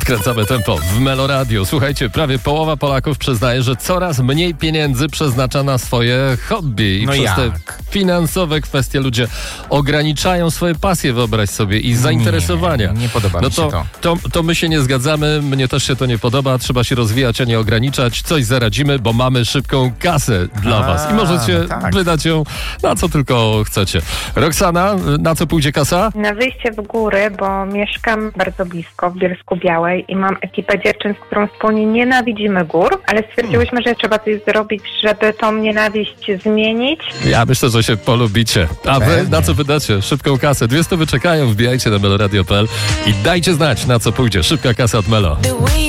Podkręcamy tempo w Melo Radio. Słuchajcie, prawie połowa Polaków przyznaje, że coraz mniej pieniędzy przeznacza na swoje hobby. I przez te finansowe kwestie ludzie ograniczają swoje pasje, wyobraź sobie, i zainteresowania. Nie podoba mi się to. To my się nie zgadzamy, mnie też się to nie podoba. Trzeba się rozwijać, a nie ograniczać. Coś zaradzimy, bo mamy szybką kasę dla was. I możecie wydać ją na co tylko chcecie. Roxana, na co pójdzie kasa? Na wyjście w góry, bo mieszkam bardzo blisko w Bielsku Białej i mam ekipę dziewczyn, z którą wspólnie nienawidzimy gór, ale stwierdziłyśmy, że trzeba coś zrobić, żeby tą nienawiść zmienić. Ja myślę, że się polubicie. A wy na co wydacie? Szybką kasę. 200 wyczekają, wbijajcie na meloradio.pl i dajcie znać, na co pójdzie. Szybka kasa od Melo.